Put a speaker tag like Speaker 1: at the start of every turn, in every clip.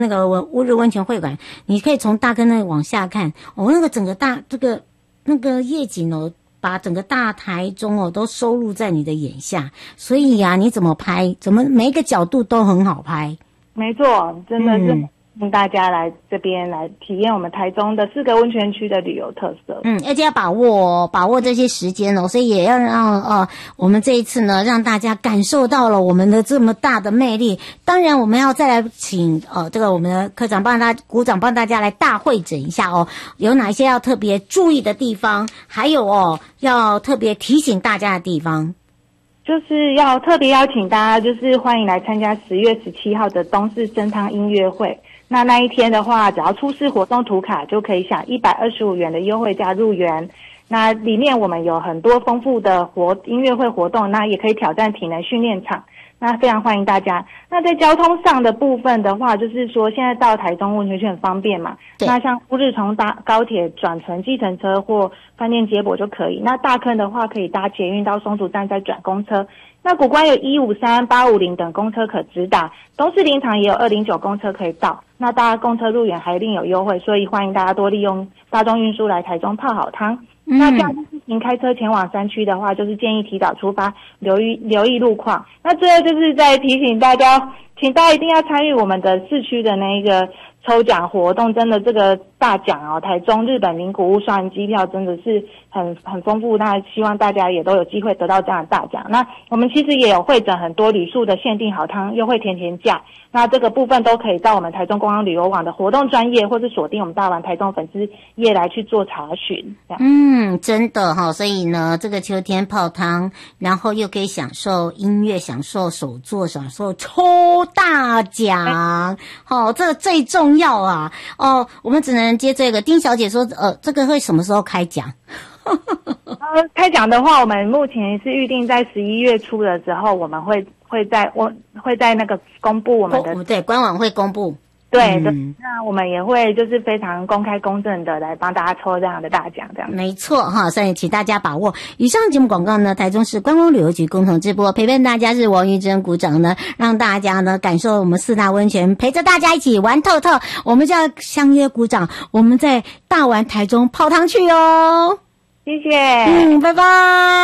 Speaker 1: 那个乌日温泉会馆，你可以从大坑那里往下看，那个整个那个夜景哦，把整个大台中哦都收录在你的眼下，所以呀，你怎么拍，每一个角度都很好拍。
Speaker 2: 没错，真的是请大家来这边来体验我们台中的4个温泉区的旅游特色。
Speaker 1: 而且要把握这些时间哦，所以也要让我们这一次呢，让大家感受到了我们的这么大的魅力。当然，我们要再来请这个我们的科长股长帮大家来大会诊一下哦，有哪些要特别注意的地方，还有要特别提醒大家的地方。
Speaker 2: 就是要特别邀请大家，就是欢迎来参加10月17号的东势生汤音乐会。那一天的话，只要出示活动图卡就可以享125元的优惠价入园。那里面我们有很多丰富的音乐会活动，那也可以挑战体能训练场。那非常欢迎大家。那在交通上的部分的话，就是说现在到台中温泉区很方便嘛。那像乌日从搭高铁转乘计程车或饭店接驳就可以。那大坑的话可以搭捷运到松竹站再转公车。那谷关有153、850等公车可直达，东势林场也有209公车可以到。那搭公车入园还另有优惠，所以欢迎大家多利用大众运输来台中泡好汤。那这样自行开车前往山区的话，就是建议提早出发，留意路况。那最后就是在提醒大家，请大家一定要参与我们的市区的那个抽奖活动，真的这个大奖哦，台中日本名古屋双人机票真的是很丰富，那希望大家也都有机会得到这样的大奖。那我们其实也有会诊很多旅宿的限定好汤优惠甜价，那这个部分都可以到我们台中观光旅游网的活动专页，或是锁定我们大玩台中粉丝页来去做查询。
Speaker 1: 真的所以呢，这个秋天泡汤，然后又可以享受音乐，享受手作，享受抽大奖，这最重要啊！我们只能接这个。丁小姐说，这个会什么时候开奖？
Speaker 2: 开奖的话，我们目前是预定在11月初的时候，我们会在那个公布我们的
Speaker 1: 对官网会公布。
Speaker 2: 对的，那我们也会就是非常公开公正的来帮大家抽这样的大奖，这样
Speaker 1: 没错所以请大家把握。以上节目广告呢，台中市观光旅游局共同直播，陪伴大家是王玉珍股长呢，让大家呢感受我们4大温泉，陪着大家一起玩透透。我们就要相约股长，我们在大玩台中泡汤去哦。
Speaker 2: 谢谢，
Speaker 1: 拜拜。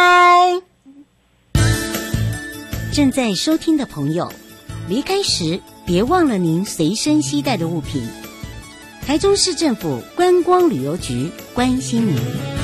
Speaker 1: 正在收听的朋友，离开时别忘了您随身携带的物品。台中市政府观光旅游局关心您。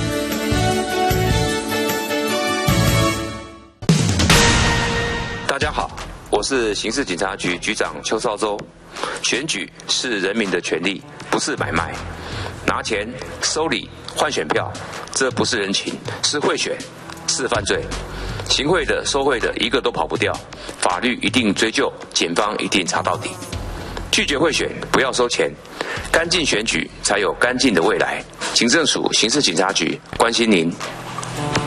Speaker 3: 大家好，我是刑事警察局局长邱少洲。选举是人民的权利，不是买卖。拿钱收礼换选票，这不是人情，是贿选，是犯罪。行贿的、收贿的，一个都跑不掉，法律一定追究，检方一定查到底。拒绝贿选，不要收钱，干净选举才有干净的未来。警政署刑事警察局关心您。